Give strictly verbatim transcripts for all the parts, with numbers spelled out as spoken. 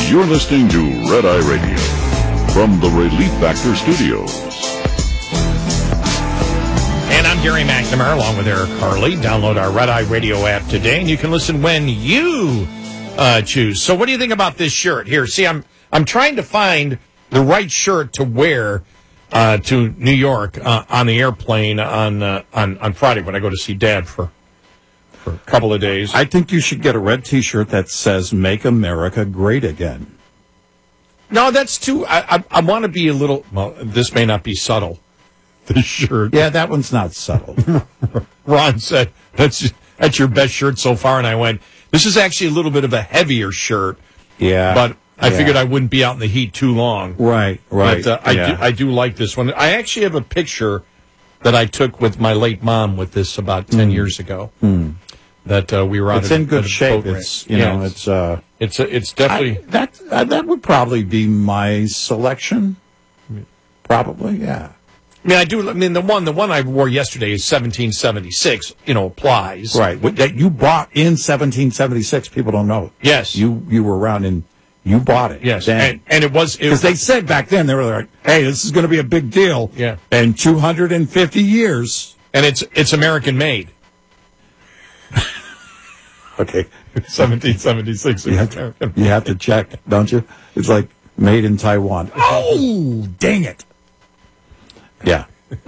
You're listening to Red Eye Radio from the Relief Factor Studios. And I'm Gary McNamara along with Eric Harley. Download our Red Eye Radio app today, and you can listen when you uh, choose. So what do you think about this shirt? Here, see, I'm I'm trying to find the right shirt to wear uh, to New York uh, on the airplane on, uh, on on Friday when I go to see Dad for, for a couple of days. I think you should get a red T-shirt that says "Make America Great Again." No, that's too... I, I, I want to be a little... Well, this may not be subtle. This shirt. Yeah, that one's not subtle. Ron said, that's that's your best shirt so far. And I went, this is actually a little bit of a heavier shirt. Yeah. But I yeah. figured I wouldn't be out in the heat too long. Right, right. But uh, I, yeah. do, I do like this one. I actually have a picture that I took with my late mom with this about ten mm. years ago. Mm. That uh, we were out It's at, in good at shape. Boat It's, you yeah, know, it's... Uh, it's, a, it's definitely... I, that, uh, that would probably be my selection. Probably, yeah. I mean, I do. I mean, the one, the one I wore yesterday is seventeen seventy-six. You know, applies. Right. That you bought in seventeen seventy-six. People don't know. Yes. You you were around and you bought it. Yes. And, and it was because they said back then they were like, "Hey, this is going to be a big deal." Yeah. And two hundred fifty years, and it's it's American made. Okay. seventeen seventy-six. You have, to, you have to check, don't you? It's like made in Taiwan. Oh, dang it. Yeah.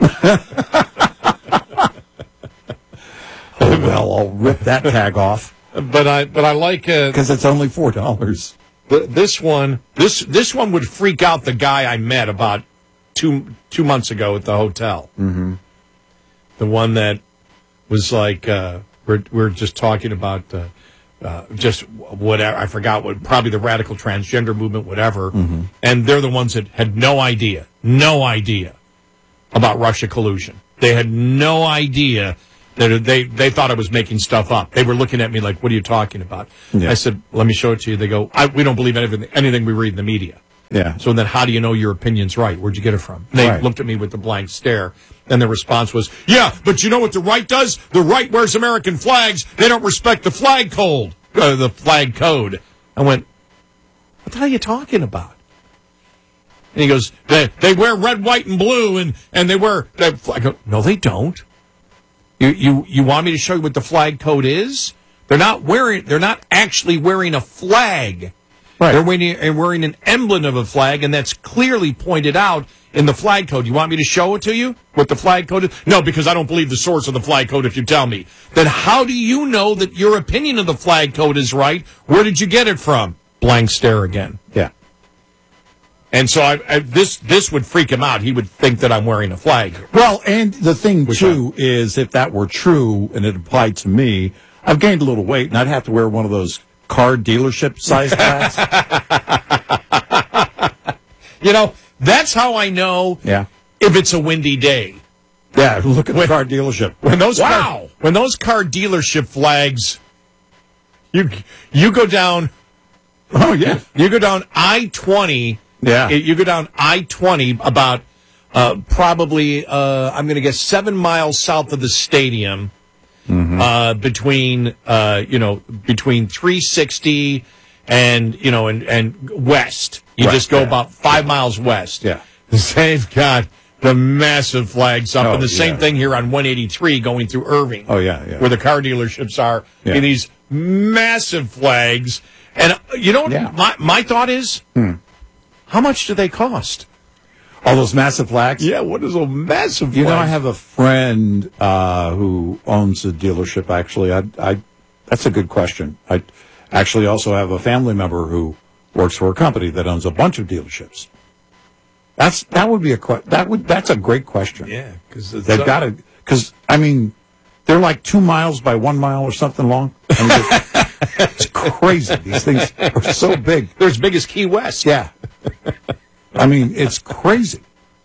Oh, well, I'll rip that tag off. But I but I like because uh, it's only four dollars. This one this this one would freak out the guy I met about two two months ago at the hotel. Mm-hmm. The one that was like uh, we're we're just talking about uh, uh, just whatever I forgot what probably the radical transgender movement whatever, mm-hmm. and they're the ones that had no idea no idea. about Russia collusion. They had no idea that they, they thought I was making stuff up. They were looking at me like, what are you talking about? Yeah. I said, let me show it to you. They go, I, we don't believe anything, anything we read in the media. Yeah. So then how do you know your opinion's right? Where'd you get it from? And they right. looked at me with a blank stare. And their response was, yeah, but you know what the right does? The right wears American flags. They don't respect the flag code. Uh, the flag code. I went, what the hell are you talking about? And he goes, they, they wear red, white, and blue, and, and they wear that flag. I go, no, they don't. You, you, you want me to show you what the flag code is? They're not wearing, they're not actually wearing a flag. Right. They're wearing, wearing an emblem of a flag, and that's clearly pointed out in the flag code. You want me to show it to you, what the flag code is? No, because I don't believe the source of the flag code if you tell me. Then how do you know that your opinion of the flag code is right? Where did you get it from? Blank stare again. Yeah. And so I, I, this this would freak him out. He would think that I'm wearing a flag. Well, and the thing, Which too, I, is if that were true and it applied to me, I've gained a little weight, and I'd have to wear one of those car dealership size hats. You know, that's how I know yeah. if it's a windy day. Yeah, look at when, the car dealership. When those wow. car, when those car dealership flags, you you go down. Oh yeah, you go down I twenty. Yeah, you go down I twenty about uh, probably uh, I'm going to guess seven miles south of the stadium, mm-hmm. uh, between uh, you know between three sixty and you know and and west. You right, just go yeah. about five miles west. Yeah, they've got the massive flags up, oh, and the same yeah. thing here on one eighty-three going through Irving. Oh yeah, yeah. Where the car dealerships are. Yeah. And these massive flags. And uh, you know what yeah. my my thought is? Hmm. How much do they cost? All those massive flags? Yeah, what is a massive You flag? know, I have a friend uh, who owns a dealership, actually. I, I, that's a good question. I actually also have a family member who works for a company that owns a bunch of dealerships. That's that would be a que- that would that's a great question. Yeah, because they've got to because I mean they're like two miles by one mile or something long. I mean, it's crazy. These things are so big. They're as big as Key West. Yeah. I mean, it's crazy.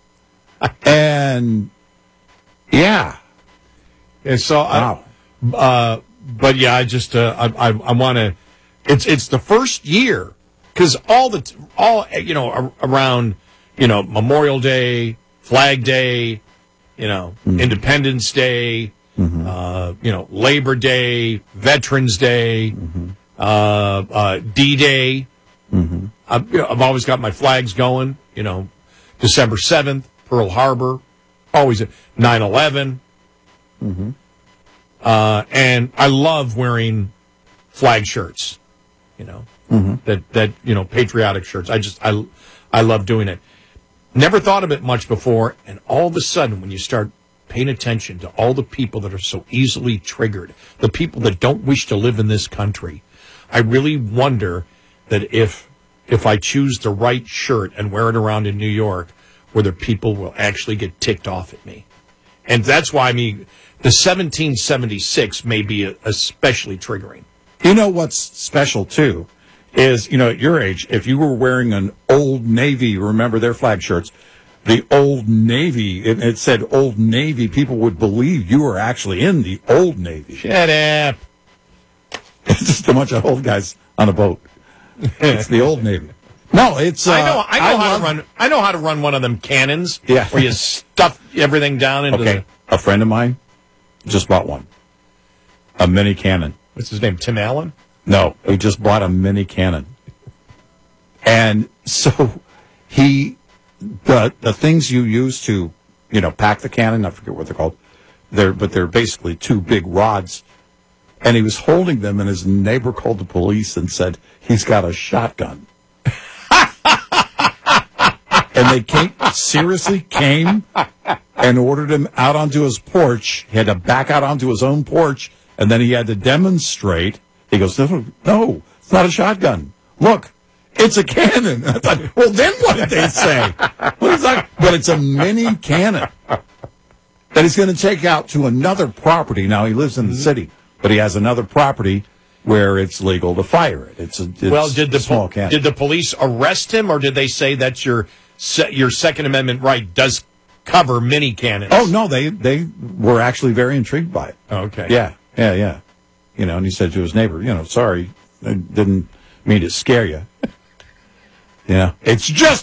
And, yeah. And so, wow. I, uh, but yeah, I just, uh, I, I, I want to, it's, it's the first year, because all the, all, you know, around, you know, Memorial Day, Flag Day, you know, mm-hmm. Independence Day, mm-hmm. uh, you know, Labor Day, Veterans Day, mm-hmm. uh, uh, D-Day, Mm-hmm. I've, you know, I've always got my flags going. You know, December seventh, Pearl Harbor, always nine eleven. Mm-hmm. Uh, and I love wearing flag shirts. You know, mm-hmm. that that you know patriotic shirts. I just I I love doing it. Never thought of it much before, and all of a sudden, when you start paying attention to all the people that are so easily triggered, the people that don't wish to live in this country, I really wonder that if if I choose the right shirt and wear it around in New York, whether people will actually get ticked off at me. And that's why I mean, the seventeen seventy-six may be especially triggering. You know what's special, too, is, you know, at your age, if you were wearing an Old Navy, remember their flag shirts, the Old Navy, it, it said Old Navy, people would believe you were actually in the Old Navy. Shut up. It's just a bunch of old guys on a boat. It's the Old Navy. No, it's. Uh, I know. I know I how love, to run. I know how to run one of them cannons. Yeah. Where you stuff everything down into. Okay. The, a friend of mine just bought one. A mini cannon. What's his name? Tim Allen? No, he just bought a mini cannon. And so he, the the things you use to, you know, pack the cannon, I forget what they're called. They're but they're basically two big rods. And he was holding them, and his neighbor called the police and said he's got a shotgun. And they came, seriously came and ordered him out onto his porch. He had to back out onto his own porch, and then he had to demonstrate. He goes, no, no, it's not a shotgun. Look, it's a cannon. I thought, well, then what did they say? What is that? But it's a mini cannon that he's going to take out to another property. Now, he lives in the city, but he has another property where it's legal to fire it. It's a it's well, did the a small po- cannon. did the police arrest him, or did they say that's your se- your Second Amendment right does cover mini cannons? Oh no, they they were actually very intrigued by it. Okay. Yeah, yeah, yeah. You know, and he said to his neighbor, you know, sorry, I didn't mean to scare you. Yeah, it's just